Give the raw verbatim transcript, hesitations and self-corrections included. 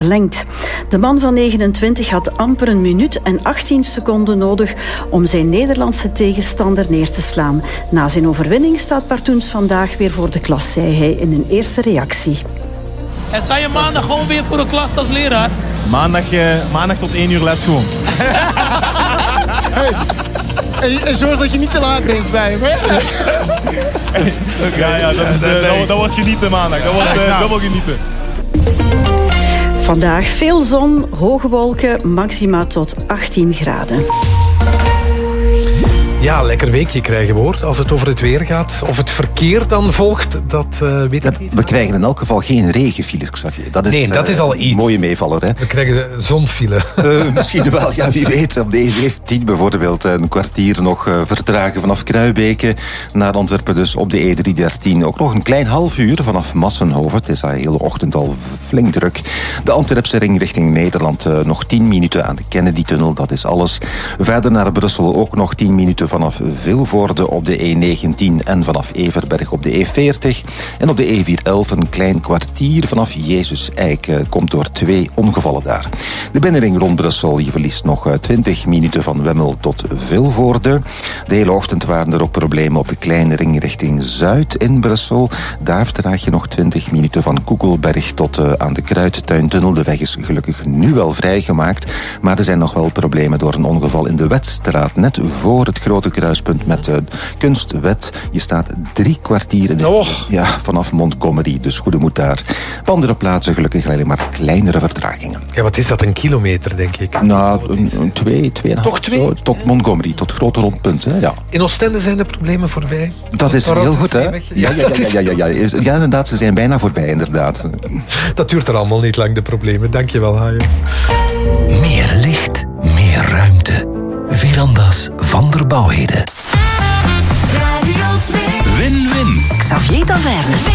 verlengd. De man van negenentwintig had amper een minuut en achttien seconden nodig om zijn Nederlandse tegenstander neer te slaan. Na zijn overwinning staat Partoens vandaag weer voor de klas, zei hij in een eerste reactie. En sta je maandag gewoon weer voor de klas als leraar? Maandag, uh, maandag tot één uur les gewoon. Hey. En, en zorg dat je niet te laat bent bij hem, hè? Okay, ja, ja, dat, is, uh, dat, dat wordt genieten maandag. Dat wordt uh, dubbel genieten. Vandaag veel zon, hoge wolken, maxima tot achttien graden. Ja, lekker weekje krijgen we, hoor. Als het over het weer gaat. Of het verkeer dan volgt, dat uh, weet dat, ik niet. We krijgen in elk geval geen regenfiles, Xavier. Dat is, nee, dat uh, is al iets. Een mooie meevaller, hè? We krijgen de zonfile. Uh, misschien wel, ja, wie weet. Op de E zeventien bijvoorbeeld een kwartier nog uh, vertragen vanaf Kruibeke naar Antwerpen. Dus op de E driehonderddertien ook nog een klein half uur vanaf Massenhoven. Het is de hele ochtend al flink druk. De Antwerpse ring richting Nederland uh, nog tien minuten aan de Kennedy-tunnel. Dat is alles. Verder naar Brussel ook nog tien minuten vanaf Vilvoorde op de E negentien en vanaf Everberg op de E veertig. En op de E vierhonderdelf een klein kwartier vanaf Jezus-Eik. Komt door twee ongevallen daar. De binnenring rond Brussel, je verliest nog twintig minuten van Wemmel tot Vilvoorde. De hele ochtend waren er ook problemen op de kleine ring richting Zuid in Brussel. Daar vertraag je nog twintig minuten van Koekelberg tot uh, aan de Kruidtuintunnel. De weg is gelukkig nu wel vrijgemaakt, maar er zijn nog wel problemen door een ongeval in de Wetstraat, net voor het grote kruispunt met uh, Kunstwet. Je staat drie kwartier in de oh. ja, vanaf Montgomery, dus goede moed daar. Op andere plaatsen gelukkig alleen maar kleinere vertragingen. Ja, wat is dat, een kilometer, denk ik? Nou, een, een twee, twee en een half. Toch twee? Zo, tot Montgomery, tot grote rondpunt. Hè, ja. In Oostende zijn de problemen voorbij. Dat is heel goed, hè? Ja, ja, ja, ja, ja, ja, ja. ja, inderdaad, ze zijn bijna voorbij, inderdaad. Dat duurt er allemaal niet lang, de problemen. Dank je wel, Haaien. Meer licht, meer ruimte. Veranda's van der Bouwheden.